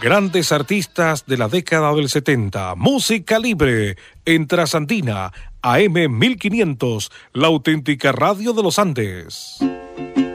Grandes artistas de la década del 70. Música libre en Trasandina, AM 1500, la auténtica radio de los Andes.